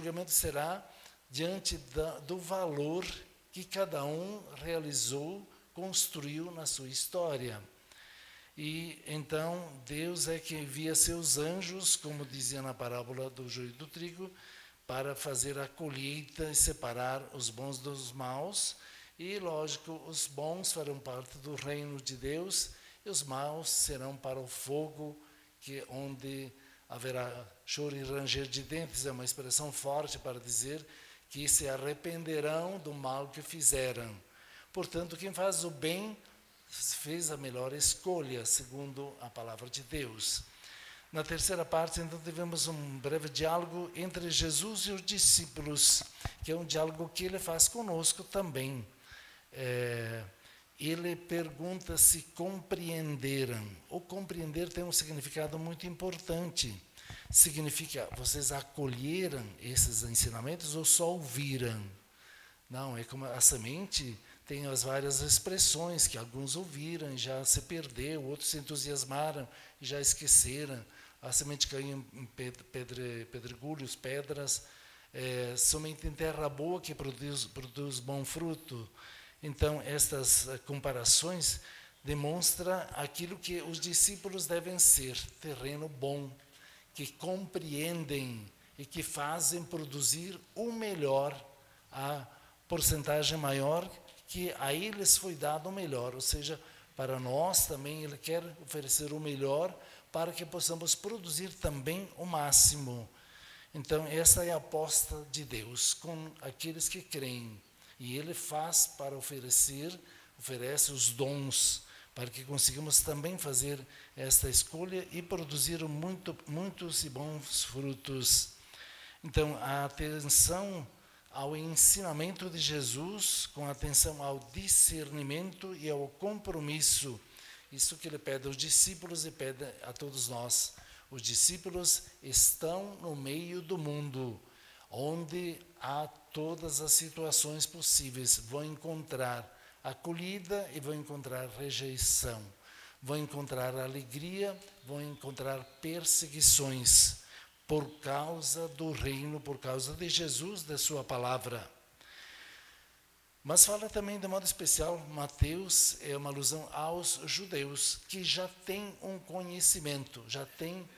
julgamento será diante do valor que cada um realizou, construiu na sua história. E então Deus é que envia seus anjos, como dizia na parábola do joio e do trigo, para fazer a colheita e separar os bons dos maus. E, lógico, os bons farão parte do reino de Deus e os maus serão para o fogo, onde haverá choro e ranger de dentes. É uma expressão forte para dizer que se arrependerão do mal que fizeram. Portanto, quem faz o bem fez a melhor escolha, segundo a palavra de Deus. Na terceira parte, então, tivemos um breve diálogo entre Jesus e os discípulos, que é um diálogo que ele faz conosco também. Ele pergunta se compreenderam. O compreender tem um significado muito importante. Significa, vocês acolheram esses ensinamentos ou só ouviram? Não, é como a semente tem as várias expressões que alguns ouviram e já se perdeu, outros se entusiasmaram e já esqueceram. A semente caiu em pedregulhos, pedras, somente em terra boa que produz bom fruto. Então, estas comparações demonstram aquilo que os discípulos devem ser: terreno bom, que compreendem e que fazem produzir o melhor, a porcentagem maior, que a eles foi dado o melhor, ou seja, para nós também Ele quer oferecer o melhor para que possamos produzir também o máximo. Então, essa é a aposta de Deus com aqueles que creem. E Ele faz para oferece os dons, para que consigamos também fazer esta escolha e produzir muitos e bons frutos. Então, a atenção ao ensinamento de Jesus, com atenção ao discernimento e ao compromisso. Isso que ele pede aos discípulos e pede a todos nós. Os discípulos estão no meio do mundo, onde há todas as situações possíveis. Vão encontrar acolhida e vão encontrar rejeição. Vão encontrar alegria, vão encontrar perseguições, por causa do reino, por causa de Jesus, da sua palavra. Mas fala também de modo especial, Mateus é uma alusão aos judeus, que já têm um conhecimento, já têm